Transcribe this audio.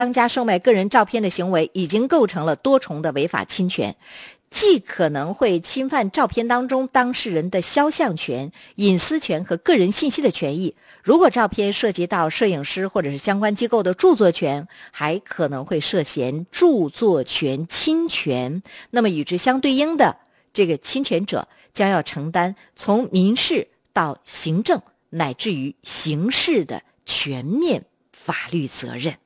商家售卖个人照片的行为已经构成了多重的违法侵权，既可能会侵犯照片当中当事人的肖像权、隐私权和个人信息的权益。如果照片涉及到摄影师或者是相关机构的著作权，还可能会涉嫌著作权侵权。那么与之相对应的，这个侵权者将要承担从民事到行政乃至于刑事的全面法律责任。